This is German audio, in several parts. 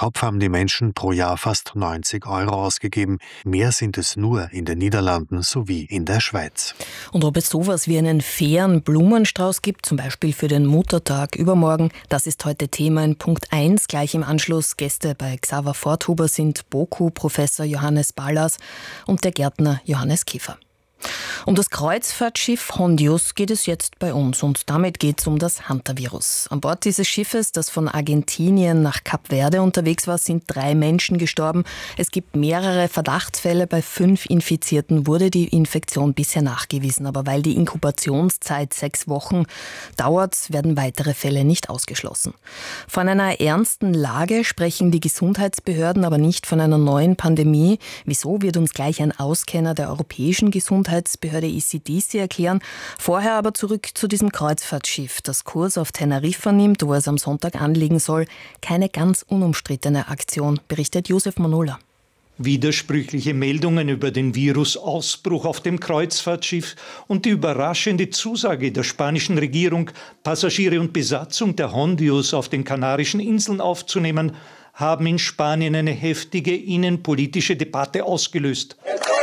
Kopf haben die Menschen pro Jahr fast 90 Euro ausgegeben. Mehr sind es nur in den Niederlanden sowie in der Schweiz. Und ob es sowas wie einen fairen Blumenstrauß gibt, zum Beispiel für den Muttertag übermorgen, das ist heute Thema in Punkt 1. Gleich im Anschluss Gäste bei Xaver Forthuber sind BOKU-Professor Johannes Ballas und der Gärtner Johannes Kiefer. Um das Kreuzfahrtschiff Hondius geht es jetzt bei uns und damit geht es um das Hantavirus. An Bord dieses Schiffes, das von Argentinien nach Kap Verde unterwegs war, sind 3 Menschen gestorben. Es gibt mehrere Verdachtsfälle. Bei 5 Infizierten wurde die Infektion bisher nachgewiesen. Aber weil die Inkubationszeit 6 Wochen dauert, werden weitere Fälle nicht ausgeschlossen. Von einer ernsten Lage sprechen die Gesundheitsbehörden, aber nicht von einer neuen Pandemie. Wieso, wird uns gleich ein Auskenner der europäischen Gesundheitsbehörde ECDC erklären. Vorher aber zurück zu diesem Kreuzfahrtschiff, das Kurs auf Teneriffa nimmt, wo es am Sonntag anlegen soll. Keine ganz unumstrittene Aktion, berichtet Josef Manola. Widersprüchliche Meldungen über den Virusausbruch auf dem Kreuzfahrtschiff und die überraschende Zusage der spanischen Regierung, Passagiere und Besatzung der Hondius auf den Kanarischen Inseln aufzunehmen, haben in Spanien eine heftige innenpolitische Debatte ausgelöst.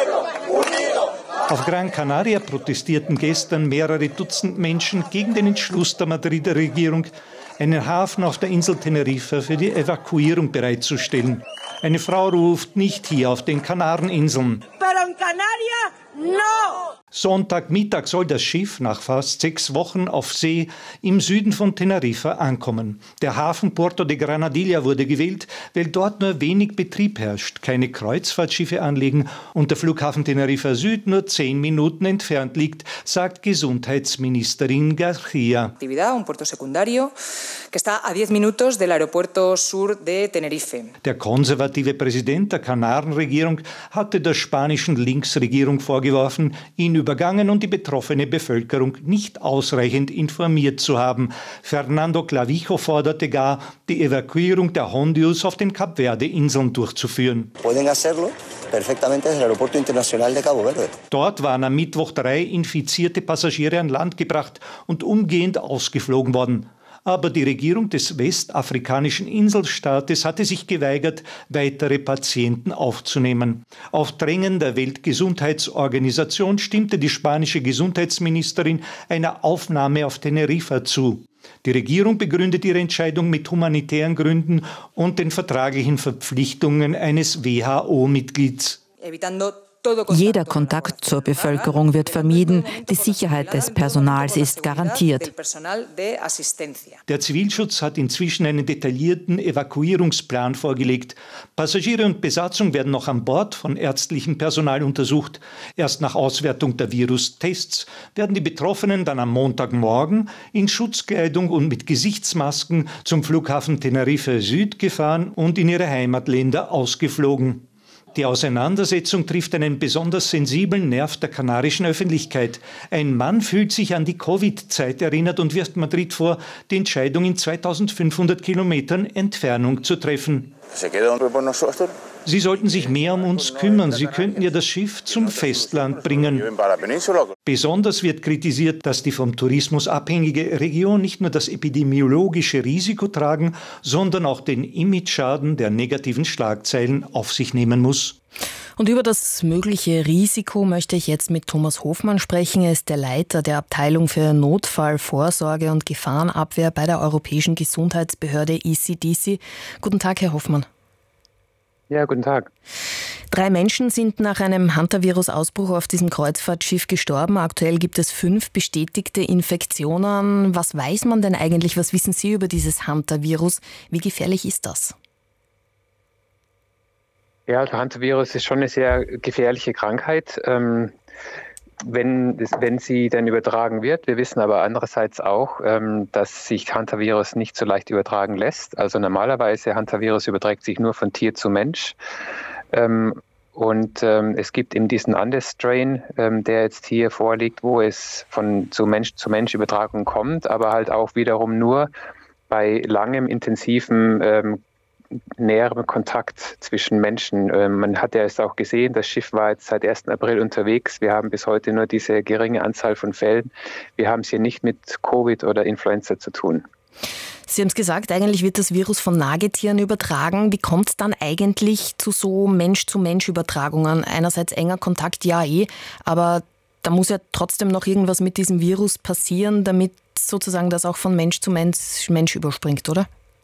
Auf Gran Canaria protestierten gestern mehrere Dutzend Menschen gegen den Entschluss der Madrider Regierung, einen Hafen auf der Insel Teneriffa für die Evakuierung bereitzustellen. Eine Frau ruft: nicht hier auf den Kanareninseln. Pero en Canaria, no! Sonntagmittag soll das Schiff nach fast 6 Wochen auf See im Süden von Teneriffa ankommen. Der Hafen Puerto de Granadilla wurde gewählt, weil dort nur wenig Betrieb herrscht, keine Kreuzfahrtschiffe anlegen und der Flughafen Teneriffa Süd nur 10 Minuten entfernt liegt, sagt Gesundheitsministerin García. Un puerto secundario que está a 10 minutos del aeropuerto sur de Tenerife. Der konservative Präsident der Kanarenregierung hatte der spanischen Linksregierung vorgeworfen, ihn übergangen und die betroffene Bevölkerung nicht ausreichend informiert zu haben. Fernando Clavijo forderte gar, die Evakuierung der Hondius auf den Kap-Verde-Inseln durchzuführen. Dort waren am Mittwoch 3 infizierte Passagiere an Land gebracht und umgehend ausgeflogen worden. Aber die Regierung des westafrikanischen Inselstaates hatte sich geweigert, weitere Patienten aufzunehmen. Auf Drängen der Weltgesundheitsorganisation stimmte die spanische Gesundheitsministerin einer Aufnahme auf Teneriffa zu. Die Regierung begründet ihre Entscheidung mit humanitären Gründen und den vertraglichen Verpflichtungen eines WHO-Mitglieds. Jeder Kontakt zur Bevölkerung wird vermieden. Die Sicherheit des Personals ist garantiert. Der Zivilschutz hat inzwischen einen detaillierten Evakuierungsplan vorgelegt. Passagiere und Besatzung werden noch an Bord von ärztlichem Personal untersucht. Erst nach Auswertung der Virustests werden die Betroffenen dann am Montagmorgen in Schutzkleidung und mit Gesichtsmasken zum Flughafen Teneriffa Süd gefahren und in ihre Heimatländer ausgeflogen. Die Auseinandersetzung trifft einen besonders sensiblen Nerv der kanarischen Öffentlichkeit. Ein Mann fühlt sich an die Covid-Zeit erinnert und wirft Madrid vor, die Entscheidung in 2500 Kilometern Entfernung zu treffen. Sie sollten sich mehr um uns kümmern. Sie könnten ja das Schiff zum Festland bringen. Besonders wird kritisiert, dass die vom Tourismus abhängige Region nicht nur das epidemiologische Risiko tragen, sondern auch den Imageschaden der negativen Schlagzeilen auf sich nehmen muss. Und über das mögliche Risiko möchte ich jetzt mit Thomas Hofmann sprechen. Er ist der Leiter der Abteilung für Notfallvorsorge und Gefahrenabwehr bei der Europäischen Gesundheitsbehörde ECDC. Guten Tag, Herr Hofmann. Ja, guten Tag. 3 Menschen sind nach einem Hantavirus-Ausbruch auf diesem Kreuzfahrtschiff gestorben. Aktuell gibt es 5 bestätigte Infektionen. Was weiß man denn eigentlich? Was wissen Sie über dieses Hantavirus? Wie gefährlich ist das? Ja, also Hantavirus ist schon eine sehr gefährliche Krankheit, wenn sie dann übertragen wird. Wir wissen aber andererseits auch, dass sich Hantavirus nicht so leicht übertragen lässt. Also normalerweise Hantavirus überträgt sich nur von Tier zu Mensch. Und es gibt eben diesen Andes-Strain, der jetzt hier vorliegt, wo es zu Mensch-Übertragung kommt, aber halt auch wiederum nur bei langem, intensiven näherem Kontakt zwischen Menschen. Man hat ja es auch gesehen, das Schiff war jetzt seit 1. April unterwegs. Wir haben bis heute nur diese geringe Anzahl von Fällen. Wir haben es hier nicht mit Covid oder Influenza zu tun. Sie haben es gesagt, eigentlich wird das Virus von Nagetieren übertragen. Wie kommt es dann eigentlich zu so Mensch-zu-Mensch-Übertragungen? Einerseits enger Kontakt, ja aber da muss ja trotzdem noch irgendwas mit diesem Virus passieren, damit sozusagen das auch von Mensch zu Mensch überspringt, oder?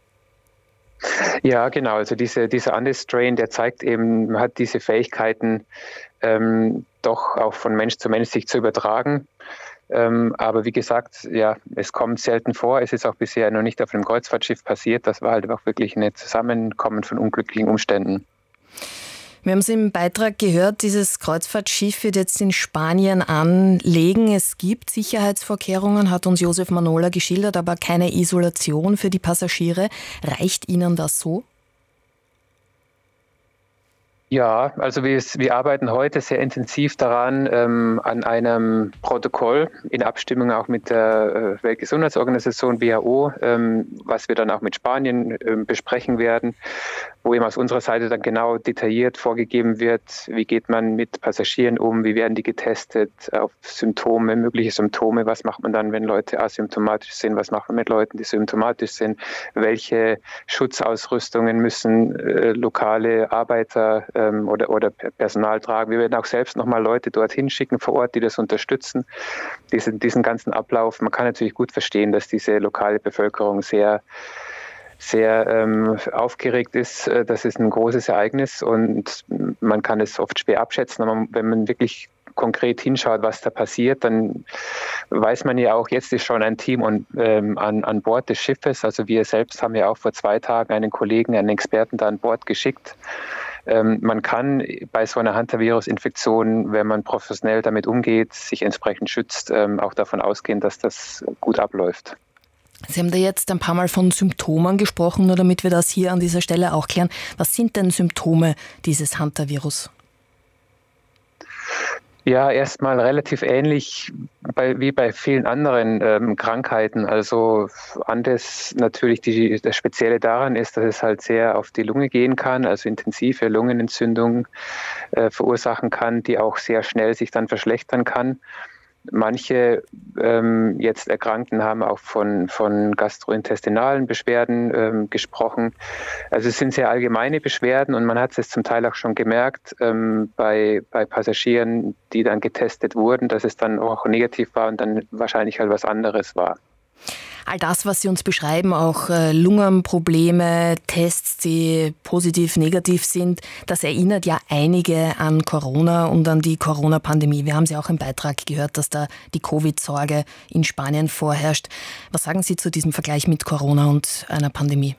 Ja, genau. Also dieser Andes-Strain, der zeigt eben, hat diese Fähigkeiten, doch auch von Mensch zu Mensch sich zu übertragen. Aber wie gesagt, ja, es kommt selten vor. Es ist auch bisher noch nicht auf einem Kreuzfahrtschiff passiert. Das war halt auch wirklich ein Zusammenkommen von unglücklichen Umständen. Wir haben es im Beitrag gehört, dieses Kreuzfahrtschiff wird jetzt in Spanien anlegen. Es gibt Sicherheitsvorkehrungen, hat uns Josef Manola geschildert, aber keine Isolation für die Passagiere. Reicht Ihnen das so? Ja, also wir arbeiten heute sehr intensiv daran, an einem Protokoll in Abstimmung auch mit der Weltgesundheitsorganisation WHO, was wir dann auch mit Spanien besprechen werden, wo eben aus unserer Seite dann genau detailliert vorgegeben wird, wie geht man mit Passagieren um, wie werden die getestet auf Symptome, mögliche Symptome, was macht man dann, wenn Leute asymptomatisch sind, was macht man mit Leuten, die symptomatisch sind, welche Schutzausrüstungen müssen lokale Arbeiter oder Personal tragen. Wir werden auch selbst nochmal Leute dorthin schicken vor Ort, die das unterstützen, diesen ganzen Ablauf. Man kann natürlich gut verstehen, dass diese lokale Bevölkerung sehr aufgeregt ist. Das ist ein großes Ereignis und man kann es oft schwer abschätzen. Aber wenn man wirklich konkret hinschaut, was da passiert, dann weiß man ja auch, jetzt ist schon ein Team an Bord des Schiffes. Also wir selbst haben ja auch vor 2 Tagen einen Kollegen, einen Experten da an Bord geschickt. Man kann bei so einer Hantavirus-Infektion, wenn man professionell damit umgeht, sich entsprechend schützt, auch davon ausgehen, dass das gut abläuft. Sie haben da jetzt ein paar Mal von Symptomen gesprochen, nur damit wir das hier an dieser Stelle auch klären. Was sind denn Symptome dieses Hantavirus? Ja, erstmal relativ ähnlich wie bei vielen anderen Krankheiten. Also Andes natürlich, das Spezielle daran ist, dass es halt sehr auf die Lunge gehen kann, also intensive Lungenentzündungen verursachen kann, die auch sehr schnell sich dann verschlechtern kann. Manche jetzt Erkrankten haben auch von gastrointestinalen Beschwerden gesprochen. Also es sind sehr allgemeine Beschwerden und man hat es zum Teil auch schon gemerkt bei Passagieren, die dann getestet wurden, dass es dann auch negativ war und dann wahrscheinlich halt was anderes war. All das, was Sie uns beschreiben, auch Lungenprobleme, Tests, die positiv, negativ sind, das erinnert ja einige an Corona und an die Corona-Pandemie. Wir haben Sie auch im Beitrag gehört, dass da die Covid-Sorge in Spanien vorherrscht. Was sagen Sie zu diesem Vergleich mit Corona und einer Pandemie?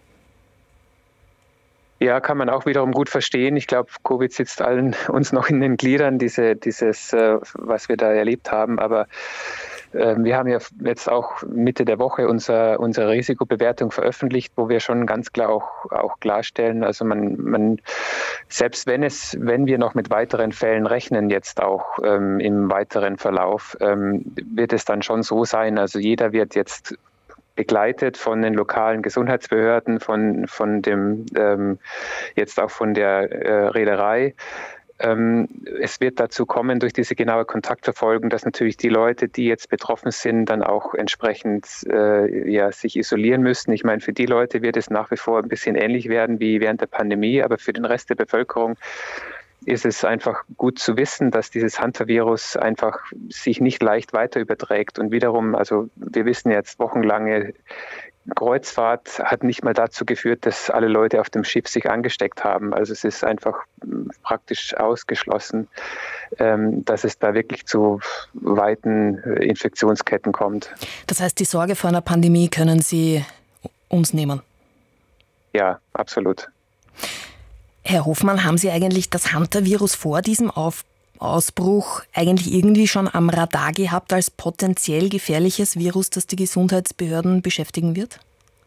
Ja, kann man auch wiederum gut verstehen. Ich glaube, Covid sitzt allen uns noch in den Gliedern, dieses, was wir da erlebt haben. Aber wir haben ja jetzt auch Mitte der Woche unsere Risikobewertung veröffentlicht, wo wir schon ganz klar auch klarstellen, also man selbst wenn wir noch mit weiteren Fällen rechnen, jetzt auch im weiteren Verlauf, wird es dann schon so sein, also jeder wird jetzt begleitet von den lokalen Gesundheitsbehörden, von dem jetzt auch von der Reederei. Es wird dazu kommen, durch diese genaue Kontaktverfolgung, dass natürlich die Leute, die jetzt betroffen sind, dann auch entsprechend sich isolieren müssen. Ich meine, für die Leute wird es nach wie vor ein bisschen ähnlich werden wie während der Pandemie, aber für den Rest der Bevölkerung ist es einfach gut zu wissen, dass dieses Hantavirus einfach sich nicht leicht weiter überträgt. Und wiederum, also wir wissen jetzt, wochenlange Kreuzfahrt hat nicht mal dazu geführt, dass alle Leute auf dem Schiff sich angesteckt haben. Also es ist einfach praktisch ausgeschlossen, dass es da wirklich zu weiten Infektionsketten kommt. Das heißt, die Sorge vor einer Pandemie können Sie uns nehmen? Ja, absolut. Herr Hofmann, haben Sie eigentlich das Hantavirus vor diesem Ausbruch eigentlich irgendwie schon am Radar gehabt als potenziell gefährliches Virus, das die Gesundheitsbehörden beschäftigen wird?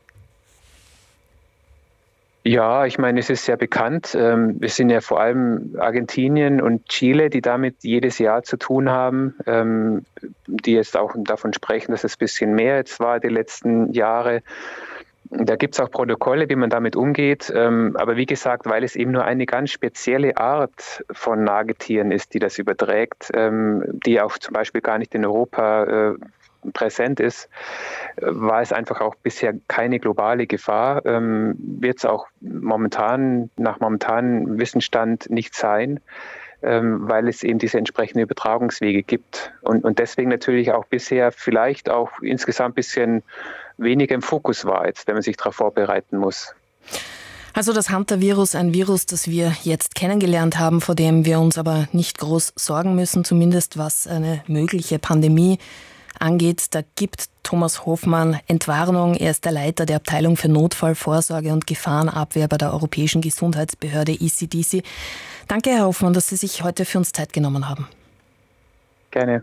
Ja, ich meine, es ist sehr bekannt. Es sind ja vor allem Argentinien und Chile, die damit jedes Jahr zu tun haben, die jetzt auch davon sprechen, dass es ein bisschen mehr jetzt war die letzten Jahre. Da gibt es auch Protokolle, wie man damit umgeht. Aber wie gesagt, weil es eben nur eine ganz spezielle Art von Nagetieren ist, die das überträgt, die auch zum Beispiel gar nicht in Europa präsent ist, war es einfach auch bisher keine globale Gefahr. Wird es auch nach momentanem Wissensstand nicht sein, weil es eben diese entsprechenden Übertragungswege gibt. Und deswegen natürlich auch bisher vielleicht auch insgesamt ein bisschen weniger im Fokus war jetzt, wenn man sich darauf vorbereiten muss. Also das Hunter-Virus, ein Virus, das wir jetzt kennengelernt haben, vor dem wir uns aber nicht groß sorgen müssen, zumindest was eine mögliche Pandemie angeht. Da gibt Thomas Hofmann Entwarnung. Er ist der Leiter der Abteilung für Notfallvorsorge und Gefahrenabwehr bei der Europäischen Gesundheitsbehörde ECDC. Danke, Herr Hofmann, dass Sie sich heute für uns Zeit genommen haben. Gerne.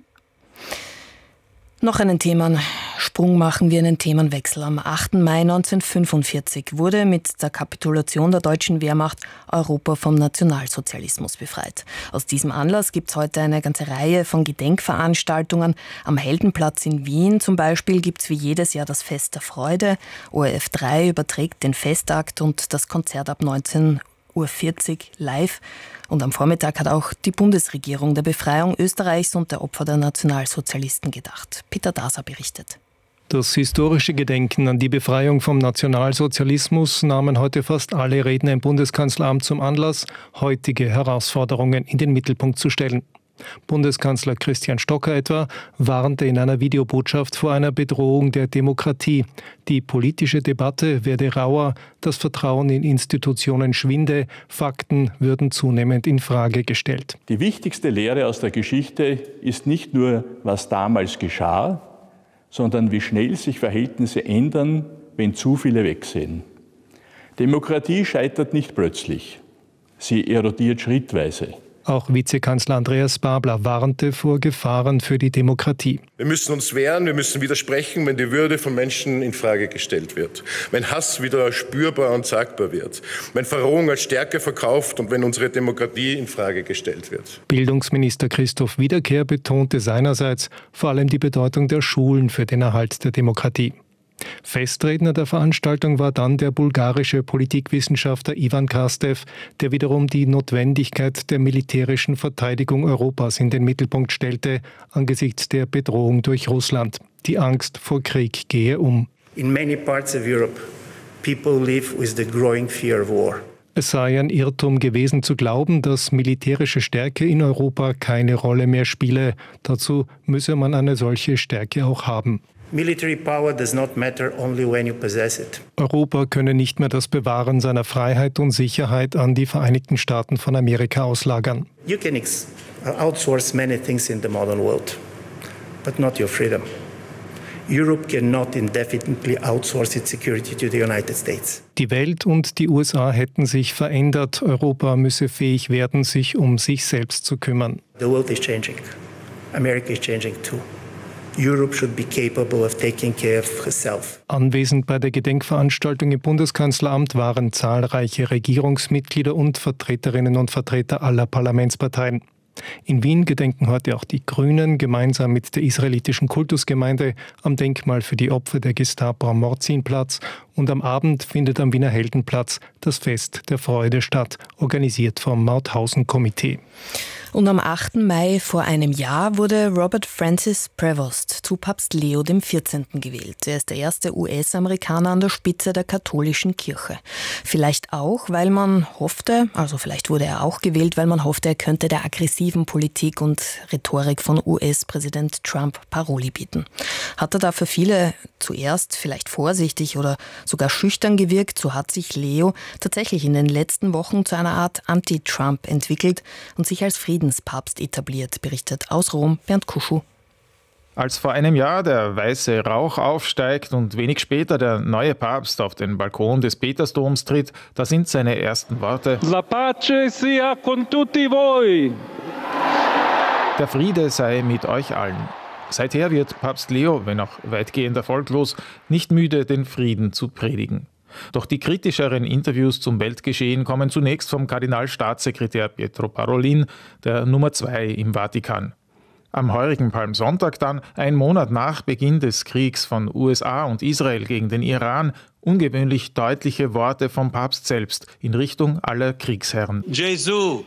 Noch einen Themensprung machen wir, einen Themenwechsel. Am 8. Mai 1945 wurde mit der Kapitulation der deutschen Wehrmacht Europa vom Nationalsozialismus befreit. Aus diesem Anlass gibt es heute eine ganze Reihe von Gedenkveranstaltungen. Am Heldenplatz in Wien zum Beispiel gibt es wie jedes Jahr das Fest der Freude. ORF 3 überträgt den Festakt und das Konzert ab 19:40 Uhr live. Und am Vormittag hat auch die Bundesregierung der Befreiung Österreichs und der Opfer der Nationalsozialisten gedacht. Peter Daser berichtet. Das historische Gedenken an die Befreiung vom Nationalsozialismus nahmen heute fast alle Redner im Bundeskanzleramt zum Anlass, heutige Herausforderungen in den Mittelpunkt zu stellen. Bundeskanzler Christian Stocker etwa warnte in einer Videobotschaft vor einer Bedrohung der Demokratie. Die politische Debatte werde rauer, das Vertrauen in Institutionen schwinde, Fakten würden zunehmend in Frage gestellt. Die wichtigste Lehre aus der Geschichte ist nicht nur, was damals geschah, sondern wie schnell sich Verhältnisse ändern, wenn zu viele wegsehen. Demokratie scheitert nicht plötzlich, sie erodiert schrittweise. Auch Vizekanzler Andreas Babler warnte vor Gefahren für die Demokratie. Wir müssen uns wehren, wir müssen widersprechen, wenn die Würde von Menschen in Frage gestellt wird. Wenn Hass wieder spürbar und sagbar wird. Wenn Verrohung als Stärke verkauft und wenn unsere Demokratie in Frage gestellt wird. Bildungsminister Christoph Wiederkehr betonte seinerseits vor allem die Bedeutung der Schulen für den Erhalt der Demokratie. Festredner der Veranstaltung war dann der bulgarische Politikwissenschaftler Ivan Krastev, der wiederum die Notwendigkeit der militärischen Verteidigung Europas in den Mittelpunkt stellte, angesichts der Bedrohung durch Russland. Die Angst vor Krieg gehe um. In many parts of Europe, people live with the growing fear of war. Es sei ein Irrtum gewesen zu glauben, dass militärische Stärke in Europa keine Rolle mehr spiele. Dazu müsse man eine solche Stärke auch haben. Military power does not matter only when you possess it. Europa könne nicht mehr das Bewahren seiner Freiheit und Sicherheit an die Vereinigten Staaten von Amerika auslagern. You can outsource many things in the modern world, but not your freedom. Europe cannot indefinitely outsource its security to the United States. Die Welt und die USA hätten sich verändert. Europa müsse fähig werden, sich um sich selbst zu kümmern. The world is changing. America is changing too. Europe should be capable of taking care of herself. Anwesend bei der Gedenkveranstaltung im Bundeskanzleramt waren zahlreiche Regierungsmitglieder und Vertreterinnen und Vertreter aller Parlamentsparteien. In Wien gedenken heute auch die Grünen gemeinsam mit der israelitischen Kultusgemeinde am Denkmal für die Opfer der Gestapo am Mordzienplatz. Und am Abend findet am Wiener Heldenplatz das Fest der Freude statt, organisiert vom Mauthausen-Komitee. Und am 8. Mai vor einem Jahr wurde Robert Francis Prevost zu Papst Leo XIV. Gewählt. Er ist der erste US-Amerikaner an der Spitze der katholischen Kirche. Vielleicht auch, weil man hoffte, also vielleicht wurde er auch gewählt, weil man hoffte, er könnte der aggressiven Politik und Rhetorik von US-Präsident Trump Paroli bieten. Hat er dafür viele zuerst vielleicht vorsichtig oder sogar schüchtern gewirkt, so hat sich Leo tatsächlich in den letzten Wochen zu einer Art Anti-Trump entwickelt und sich als Friedenspapst etabliert, berichtet aus Rom Bernd Kuschu. Als vor einem Jahr der weiße Rauch aufsteigt und wenig später der neue Papst auf den Balkon des Petersdoms tritt, da sind seine ersten Worte: La pace sia con tutti voi. Der Friede sei mit euch allen. Seither wird Papst Leo, wenn auch weitgehend erfolglos, nicht müde, den Frieden zu predigen. Doch die kritischeren Interviews zum Weltgeschehen kommen zunächst vom Kardinalstaatssekretär Pietro Parolin, der Nummer 2 im Vatikan. Am heurigen Palmsonntag dann, ein Monat nach Beginn des Kriegs von USA und Israel gegen den Iran, ungewöhnlich deutliche Worte vom Papst selbst in Richtung aller Kriegsherren. Jesus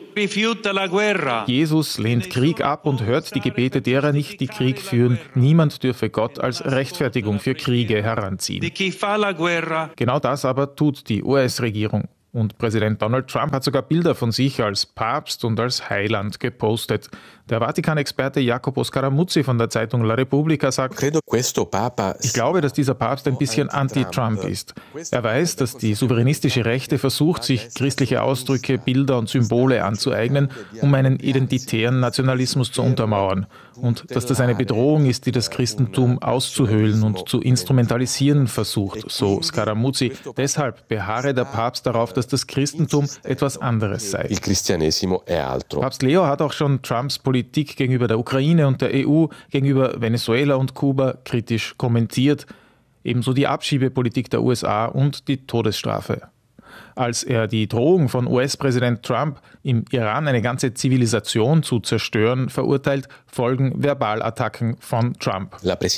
lehnt Krieg ab und hört die Gebete derer nicht, die Krieg führen. Niemand dürfe Gott als Rechtfertigung für Kriege heranziehen. Genau das aber tut die US-Regierung. Und Präsident Donald Trump hat sogar Bilder von sich als Papst und als Heiland gepostet. Der Vatikan-Experte Jacopo Scaramuzzi von der Zeitung La Repubblica sagt, ich glaube, dass dieser Papst ein bisschen anti-Trump ist. Er weiß, dass die souveränistische Rechte versucht, sich christliche Ausdrücke, Bilder und Symbole anzueignen, um einen identitären Nationalismus zu untermauern. Und dass das eine Bedrohung ist, die das Christentum auszuhöhlen und zu instrumentalisieren versucht, so Scaramuzzi. Deshalb beharre der Papst darauf, dass das Christentum etwas anderes sei. Papst Leo hat auch schon Trumps Politik gegenüber der Ukraine und der EU, gegenüber Venezuela und Kuba kritisch kommentiert. Ebenso die Abschiebepolitik der USA und die Todesstrafe. Als er die Drohung von US-Präsident Trump, im Iran eine ganze Zivilisation zu zerstören, verurteilt, folgen Verbalattacken von Trump.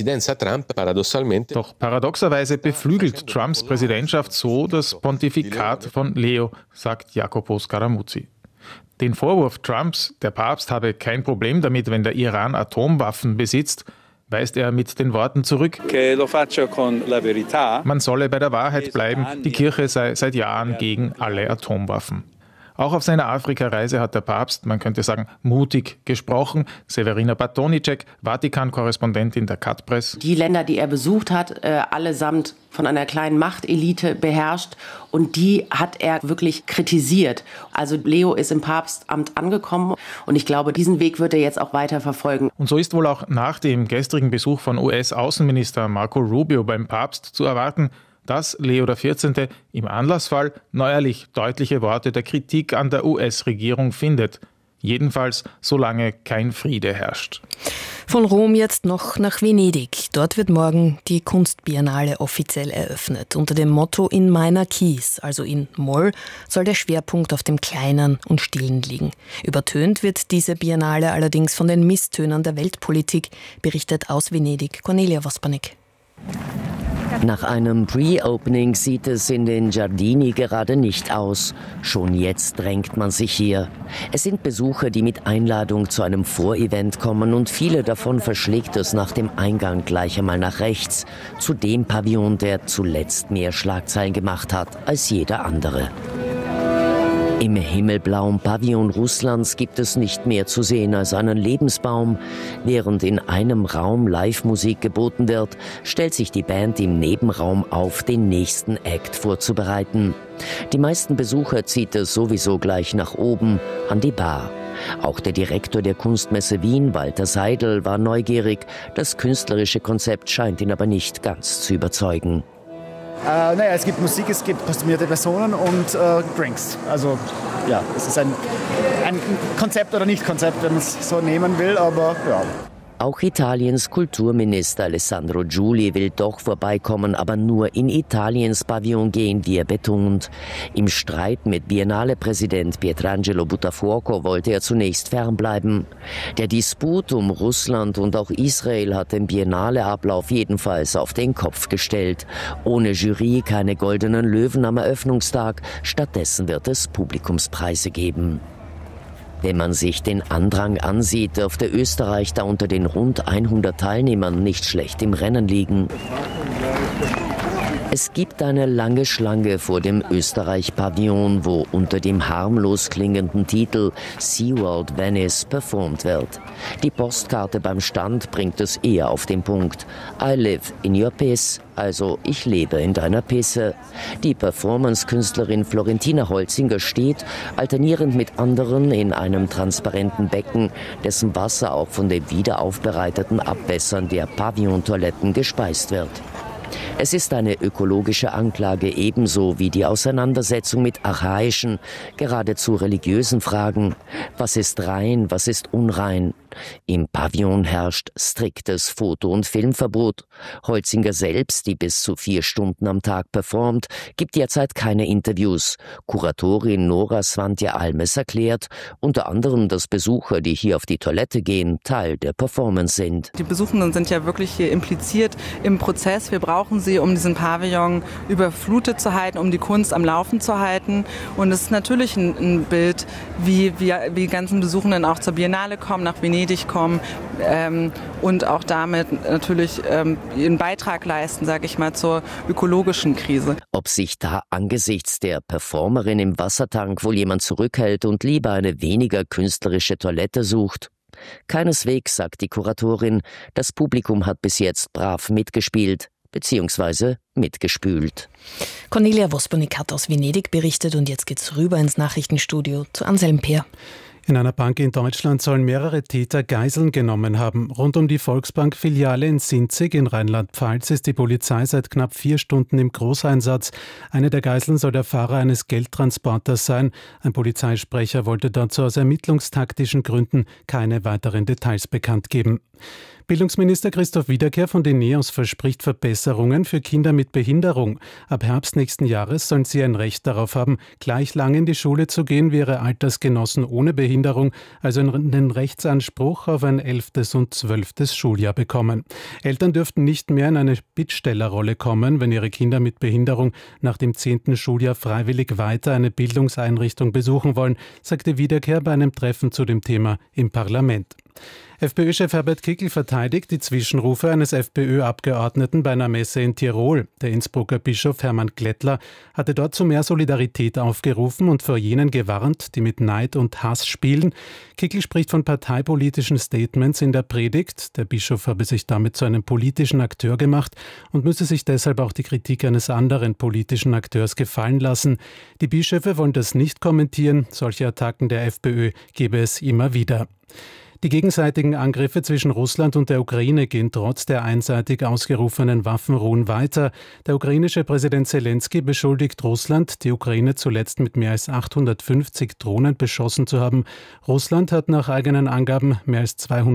Doch paradoxerweise beflügelt Trumps Präsidentschaft so das Pontifikat von Leo, sagt Jacopo Scaramuzzi. Den Vorwurf Trumps, der Papst habe kein Problem damit, wenn der Iran Atomwaffen besitzt, weist er mit den Worten zurück, man solle bei der Wahrheit bleiben, die Kirche sei seit Jahren gegen alle Atomwaffen. Auch auf seiner Afrikareise hat der Papst, man könnte sagen, mutig gesprochen. Severina Batonicek, Vatikan-Korrespondentin der Cat-Press. Die Länder, die er besucht hat, allesamt von einer kleinen Machtelite beherrscht, und die hat er wirklich kritisiert. Also Leo ist im Papstamt angekommen und ich glaube, diesen Weg wird er jetzt auch weiter verfolgen. Und so ist wohl auch nach dem gestrigen Besuch von US-Außenminister Marco Rubio beim Papst zu erwarten, dass Leo XIV. Im Anlassfall neuerlich deutliche Worte der Kritik an der US-Regierung findet. Jedenfalls, solange kein Friede herrscht. Von Rom jetzt noch nach Venedig. Dort wird morgen die Kunstbiennale offiziell eröffnet. Unter dem Motto In Minor Keys, also in Moll, soll der Schwerpunkt auf dem Kleinen und Stillen liegen. Übertönt wird diese Biennale allerdings von den Misstönen der Weltpolitik, berichtet aus Venedig Cornelia Vospanek. Nach einem Pre-Opening sieht es in den Giardini gerade nicht aus. Schon jetzt drängt man sich hier. Es sind Besucher, die mit Einladung zu einem Vorevent kommen, und viele davon verschlägt es nach dem Eingang gleich einmal nach rechts, zu dem Pavillon, der zuletzt mehr Schlagzeilen gemacht hat als jeder andere. Im himmelblauen Pavillon Russlands gibt es nicht mehr zu sehen als einen Lebensbaum. Während in einem Raum Live-Musik geboten wird, stellt sich die Band im Nebenraum auf, den nächsten Act vorzubereiten. Die meisten Besucher zieht es sowieso gleich nach oben, an die Bar. Auch der Direktor der Kunstmesse Wien, Walter Seidel, war neugierig. Das künstlerische Konzept scheint ihn aber nicht ganz zu überzeugen. Es gibt Musik, es gibt kostümierte Personen und Drinks. Also ja, es ist ein Konzept oder Nicht-Konzept, wenn man es so nehmen will, aber ja. Auch Italiens Kulturminister Alessandro Giuli will doch vorbeikommen, aber nur in Italiens Pavillon gehen, wie er betont. Im Streit mit Biennale-Präsident Pietrangelo Buttafuoco wollte er zunächst fernbleiben. Der Disput um Russland und auch Israel hat den Biennale-Ablauf jedenfalls auf den Kopf gestellt. Ohne Jury keine goldenen Löwen am Eröffnungstag, stattdessen wird es Publikumspreise geben. Wenn man sich den Andrang ansieht, dürfte Österreich da unter den rund 100 Teilnehmern nicht schlecht im Rennen liegen. Es gibt eine lange Schlange vor dem Österreich-Pavillon, wo unter dem harmlos klingenden Titel SeaWorld Venice performt wird. Die Postkarte beim Stand bringt es eher auf den Punkt. I live in your piss, also ich lebe in deiner Pisse. Die Performance-Künstlerin Florentina Holzinger steht, alternierend mit anderen, in einem transparenten Becken, dessen Wasser auch von den wiederaufbereiteten Abwässern der Pavillontoiletten gespeist wird. Es ist eine ökologische Anklage, ebenso wie die Auseinandersetzung mit archaischen, geradezu religiösen Fragen. Was ist rein, was ist unrein? Im Pavillon herrscht striktes Foto- und Filmverbot. Holzinger selbst, die bis zu 4 Stunden am Tag performt, gibt derzeit keine Interviews. Kuratorin Nora Svantje Almes erklärt, unter anderem, dass Besucher, die hier auf die Toilette gehen, Teil der Performance sind. Die Besuchenden sind ja wirklich hier impliziert im Prozess. Wir brauchen sie, um diesen Pavillon überflutet zu halten, um die Kunst am Laufen zu halten. Und es ist natürlich ein Bild, wie die ganzen Besuchenden auch zur Biennale kommen, nach Venedig kommen und auch damit natürlich ihren Beitrag leisten, sage ich mal, zur ökologischen Krise. Ob sich da angesichts der Performerin im Wassertank wohl jemand zurückhält und lieber eine weniger künstlerische Toilette sucht? Keineswegs, sagt die Kuratorin. Das Publikum hat bis jetzt brav mitgespielt bzw. mitgespült. Cornelia Wosponik hat aus Venedig berichtet und jetzt geht's rüber ins Nachrichtenstudio zu Anselm Peer. In einer Bank in Deutschland sollen mehrere Täter Geiseln genommen haben. Rund um die Volksbank-Filiale in Sinzig in Rheinland-Pfalz ist die Polizei seit knapp 4 Stunden im Großeinsatz. Eine der Geiseln soll der Fahrer eines Geldtransporters sein. Ein Polizeisprecher wollte dazu aus ermittlungstaktischen Gründen keine weiteren Details bekannt geben. Bildungsminister Christoph Wiederkehr von den NEOS verspricht Verbesserungen für Kinder mit Behinderung. Ab Herbst nächsten Jahres sollen sie ein Recht darauf haben, gleich lang in die Schule zu gehen wie ihre Altersgenossen ohne Behinderung, also einen Rechtsanspruch auf ein 11. und 12. Schuljahr bekommen. Eltern dürften nicht mehr in eine Bittstellerrolle kommen, wenn ihre Kinder mit Behinderung nach dem 10. Schuljahr freiwillig weiter eine Bildungseinrichtung besuchen wollen, sagte Wiederkehr bei einem Treffen zu dem Thema im Parlament. FPÖ-Chef Herbert Kickl verteidigt die Zwischenrufe eines FPÖ-Abgeordneten bei einer Messe in Tirol. Der Innsbrucker Bischof Hermann Glättler hatte dort zu mehr Solidarität aufgerufen und vor jenen gewarnt, die mit Neid und Hass spielen. Kickl spricht von parteipolitischen Statements in der Predigt. Der Bischof habe sich damit zu einem politischen Akteur gemacht und müsse sich deshalb auch die Kritik eines anderen politischen Akteurs gefallen lassen. Die Bischöfe wollen das nicht kommentieren. Solche Attacken der FPÖ gebe es immer wieder. Die gegenseitigen Angriffe zwischen Russland und der Ukraine gehen trotz der einseitig ausgerufenen Waffenruhen weiter. Der ukrainische Präsident Zelensky beschuldigt Russland, die Ukraine zuletzt mit mehr als 850 Drohnen beschossen zu haben. Russland hat nach eigenen Angaben mehr als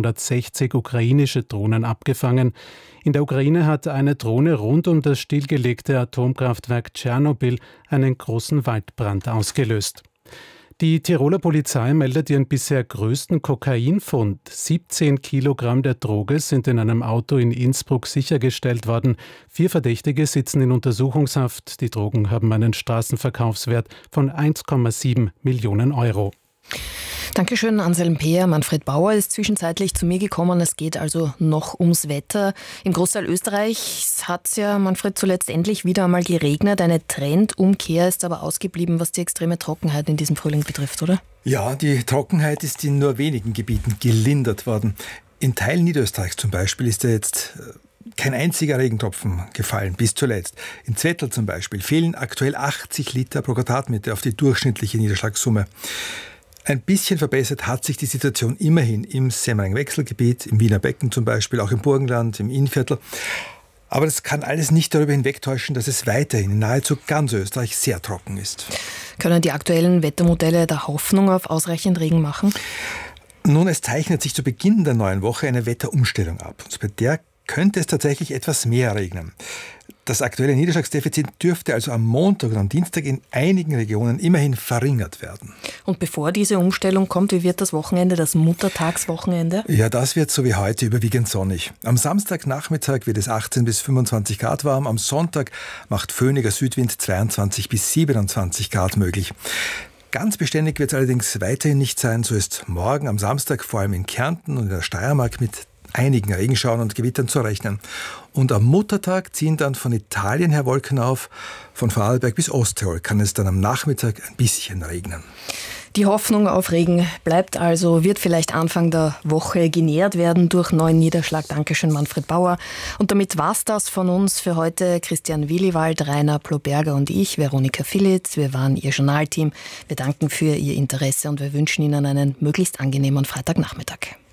260 ukrainische Drohnen abgefangen. In der Ukraine hat eine Drohne rund um das stillgelegte Atomkraftwerk Tschernobyl einen großen Waldbrand ausgelöst. Die Tiroler Polizei meldet ihren bisher größten Kokainfund. 17 Kilogramm der Droge sind in einem Auto in Innsbruck sichergestellt worden. 4 Verdächtige sitzen in Untersuchungshaft. Die Drogen haben einen Straßenverkaufswert von 1,7 Millionen Euro. Dankeschön, Anselm Peer. Manfred Bauer ist zwischenzeitlich zu mir gekommen. Es geht also noch ums Wetter. Im Großteil Österreichs hat es ja, Manfred, zuletzt endlich wieder einmal geregnet. Eine Trendumkehr ist aber ausgeblieben, was die extreme Trockenheit in diesem Frühling betrifft, oder? Ja, die Trockenheit ist in nur wenigen Gebieten gelindert worden. In Teilen Niederösterreichs zum Beispiel ist ja jetzt kein einziger Regentropfen gefallen, bis zuletzt. In Zwettl zum Beispiel fehlen aktuell 80 Liter pro Quadratmeter auf die durchschnittliche Niederschlagssumme. Ein bisschen verbessert hat sich die Situation immerhin im Semmering-Wechselgebiet, im Wiener Becken zum Beispiel, auch im Burgenland, im Innviertel. Aber das kann alles nicht darüber hinwegtäuschen, dass es weiterhin in nahezu ganz Österreich sehr trocken ist. Können die aktuellen Wettermodelle da Hoffnung auf ausreichend Regen machen? Nun, es zeichnet sich zu Beginn der neuen Woche eine Wetterumstellung ab. Und bei der könnte es tatsächlich etwas mehr regnen. Das aktuelle Niederschlagsdefizit dürfte also am Montag und am Dienstag in einigen Regionen immerhin verringert werden. Und bevor diese Umstellung kommt, wie wird das Wochenende, das Muttertagswochenende? Ja, das wird so wie heute überwiegend sonnig. Am Samstagnachmittag wird es 18 bis 25 Grad warm, am Sonntag macht föhniger Südwind 22 bis 27 Grad möglich. Ganz beständig wird es allerdings weiterhin nicht sein. So ist morgen am Samstag vor allem in Kärnten und in der Steiermark mit einigen Regenschauern und Gewittern zu rechnen. Und am Muttertag ziehen dann von Italien her Wolken auf. Von Vorarlberg bis Osttirol kann es dann am Nachmittag ein bisschen regnen. Die Hoffnung auf Regen bleibt also, wird vielleicht Anfang der Woche genährt werden durch neuen Niederschlag. Dankeschön, Manfred Bauer. Und damit war's das von uns für heute. Christian Williwald, Rainer Ploberger und ich, Veronika Philitz. Wir waren Ihr Journalteam. Wir danken für Ihr Interesse und wir wünschen Ihnen einen möglichst angenehmen Freitagnachmittag.